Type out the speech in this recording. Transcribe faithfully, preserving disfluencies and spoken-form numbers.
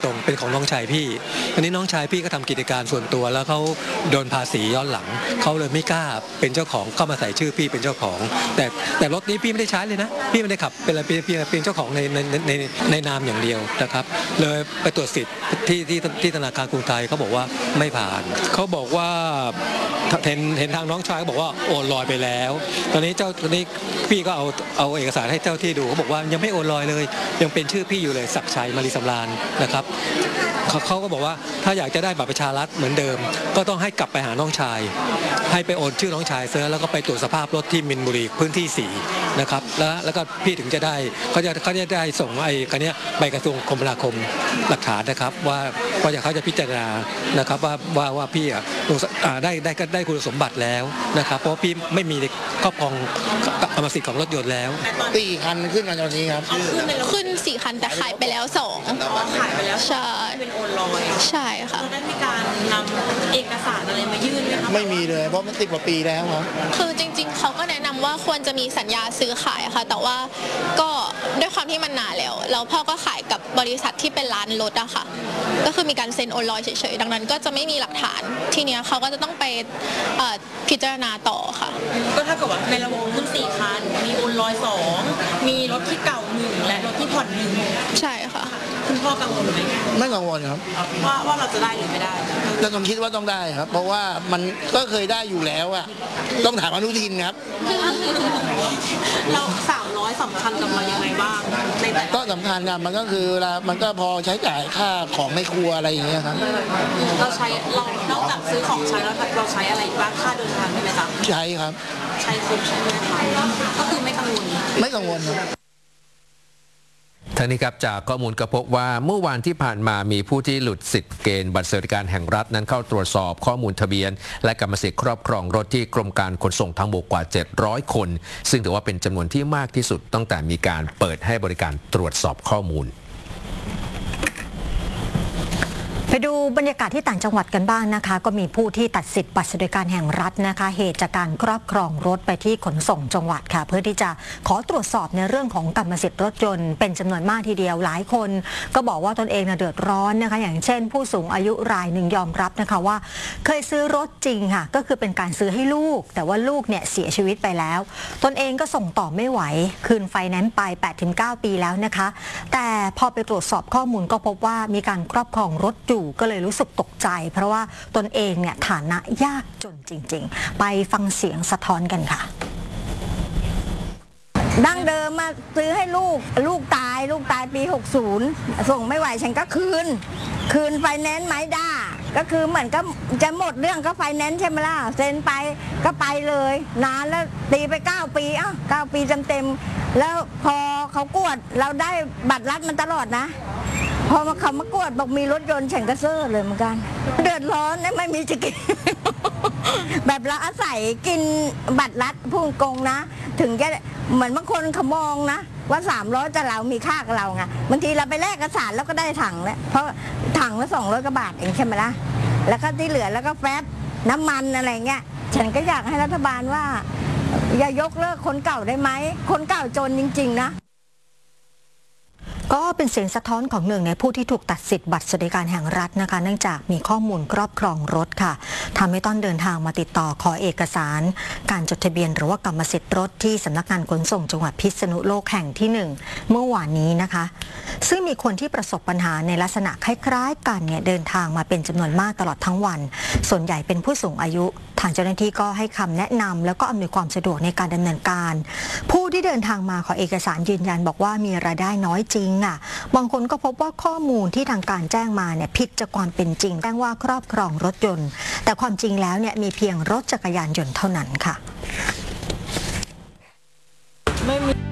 ตรงเป็นของน้องชายพี่อันนี้น้องชายพี่ก็ทำกิจการส่วนตัวแล้วเขาโดนภาษีย้อนหลังเขาเลยไม่กล้าเป็นเจ้าของก็มาใส่ชื่อพี่เป็นเจ้าของแต่แต่รถนี้พี่ไม่ได้ใช้เลยนะพี่ไม่ได้ขับเป็นอะไรเป็นเป็นเจ้าของในในในในนามอย่างเดียวนะครับเลยไปตรวจสิทธิ์ที่ที่ที่ธนาคารกรุงไทยเขาบอกว่าไม่ผ่านเขาบอกว่าเห็นเห็นทางน้องชายเขาบอกว่าโอนลอยไปแล้วตอนนี้เจ้าตอนนี้พี่ก็เอาเอาเอกสารให้เจ้าที่ดูเขาบอกว่ายังไม่โอนลอยเลยยังเป็นชื่อพี่อยู่เลยศักดิ์ชัยมารีสำราญนะครับเขาก็บอกว่าถ้าอยากจะได้บัตรประชารัฐเหมือนเดิมก็ต้องให้กลับไปหาน้องชายให้ไปโอนชื่อน้องชายเสื้อแล้วก็ไปตรวจสภาพรถที่มินบุรีพื้นที่สี่นะครับแล้วแล้วก็พี่ถึงจะได้เขาจะเขาจะได้ส่งไอ้กันเนี้ยไปกระทรวงคมนาคมหลักฐานนะครับว่าว่าเขาจะพิจารณานะครับว่าว่าว่าพี่อ่ะได้ได้ก็ได้คุณสมบัติแล้วนะครับเพราะพี่ไม่มีครอบครองกรรมสิทธิ์ของรถยนต์แล้วสี่คันขึ้นมาตอนนี้ครับขึ้นสี่คันแต่ขายไปแล้วสองขายไปแล้วใช่เป็นโอนลอยใช่ค่ะเราได้มีการนำเอกสารอะไรมายื่นไหมคะไม่มีเลยเพราะมันสิบกว่าปีแล้วครับคือจริงๆเขาก็แนะนำว่าควรจะมีสัญญาซื้อขายค่ะแต่ว่าก็ด้วยความที่มันนานแล้วแล้วพ่อก็ขายกับบริษัทที่เป็นร้านรถอะค่ะก็คือมีการเซ็นโอนลอยเฉยๆดังนั้นก็จะไม่มีหลักฐานทีเนี้ยเขาก็จะต้องไปพิจารณาต่อค่ะก็เท่ากับว่าในระบบขึ้นสี่คันมีโอนลอยสองมีรถที่เก่าหนึ่งและรถที่ผ่อนหนึ่งใช่ค่ะคุณพ่อกังวลไหมไม่กังวลครับว่าว่าเราจะได้หรือไม่ได้เราต้องคิดว่าต้องได้ครับเพราะว่ามันก็เคยได้อยู่แล้วอะต้องถามอนุทินครับเราสามร้อยสำคัญกับเรายังไงบ้างในแต่ก็สำคัญกันมันก็คือมันก็พอใช้จ่ายค่าของในครัวอะไรอย่างเงี้ยครับเราใช้เรานอกจากซื้อของใช้แล้วเราใช้อะไรบ้างค่าเดินทางใช่ไหมจ๊ะใช้ครับใช้คุ้มใช่ไหมคะก็คือไม่กังวลไม่กังวลครับทั้งนี้ครับจากข้อมูลก็พบว่าเมื่อวานที่ผ่านมามีผู้ที่หลุดสิทธิเกณฑ์บัตรสวัสดิการแห่งรัฐนั้นเข้าตรวจสอบข้อมูลทะเบียนและกรรมสิทธิ์ครอบครองรถที่กรมการขนส่งทางบกกว่าเจ็ดร้อยคนซึ่งถือว่าเป็นจำนวนที่มากที่สุดตั้งแต่มีการเปิดให้บริการตรวจสอบข้อมูลไปดูบรรยากาศที่ต่างจังหวัดกันบ้างนะคะก็มีผู้ที่ตัดสิทธิ์บัตรสวัสดิการแห่งรัฐนะคะเหตุจากการครอบครองรถไปที่ขนส่งจังหวัดค่ะเพื่อที่จะขอตรวจสอบในเรื่องของกรรมสิทธิ์รถยนต์เป็นจำนวนมากทีเดียวหลายคนก็บอกว่าตนเองเดือดร้อนนะคะอย่างเช่นผู้สูงอายุรายหนึ่งยอมรับนะคะว่าเคยซื้อรถจริงค่ะก็คือเป็นการซื้อให้ลูกแต่ว่าลูกเนี่ยเสียชีวิตไปแล้วตนเองก็ส่งต่อไม่ไหวคืนไฟแนนซ์ไป แปดถึงเก้า ปีแล้วนะคะแต่พอไปตรวจสอบข้อมูลก็พบว่ามีการครอบครองรถอยู่ก็เลยรู้สึกตกใจเพราะว่าตนเองเนี่ยฐานะยากจนจริงๆไปฟังเสียงสะท้อนกันค่ะดั้งเดิมมาซื้อให้ลูกลูกตายลูกตายปีหกสิบส่งไม่ไหวฉันก็คืนคืนไฟแนนซ์ไม้ด้าก็คือเหมือนก็จะหมดเรื่องก็ไฟแนนซ์ใช่ไหมล่ะเซ็นไปก็ไปเลยนานแล้วตีไปเก้าปีอ่ะเก้าปีเต็มๆแล้วพอเขากวดเราได้บัตรรัฐมันตลอดนะพอมาเขามากวดบอกมีรถยนต์ฉันก็เซ่อเลยเหมือนกันเดือดร้อนไม่มีจะกินแบบเราอาศัยกินบัตรรัฐพุ่งกงนะถึงจะเหมือนบางคนเขามองนะว่าสามร้อยจะเรามีค่ากับเราไงบางทีเราไปแลกเอกสารแล้วก็ได้ถังแล้วเพราะถังละสองร้อยกว่าบาทเองใช่ไหมล่ะแล้วก็ที่เหลือแล้วก็แฟบน้ำมันอะไรเงี้ยฉันก็อยากให้รัฐบาลว่าอย่ายกเลิกคนเก่าได้ไหมคนเก่าจนจริงๆนะก็เป็นเสียงสะท้อนของหนึ่งในผู้ที่ถูกตัดสิทธิ์บัตรสวัสดิการแห่งรัฐนะคะเนื่องจากมีข้อมูลครอบครองรถค่ะทำให้ต้องเดินทางมาติดต่อขอเอกสารการจดทะเบียนหรือว่ากรรมสิทธิ์รถที่สำนักงานขนส่งจังหวัดพิษณุโลกแห่งที่หนึ่งเมื่อวานนี้นะคะซึ่งมีคนที่ประสบปัญหาในลักษณะคล้ายๆกันเนี่ยเดินทางมาเป็นจำนวนมากตลอดทั้งวันส่วนใหญ่เป็นผู้สูงอายุทางเจ้าหน้าที่ก็ให้คำแนะนำแล้วก็อำนวยความสะดวกในการดำเนินการผู้ที่เดินทางมาขอเอกสารยืนยันบอกว่ามีรายได้น้อยจริงอ่ะบางคนก็พบว่าข้อมูลที่ทางการแจ้งมาเนี่ยผิดจากความเป็นจริงแจ้งว่าครอบครองรถยนต์แต่ความจริงแล้วเนี่ยมีเพียงรถจักรยานยนต์เท่านั้นค่ะไม่มี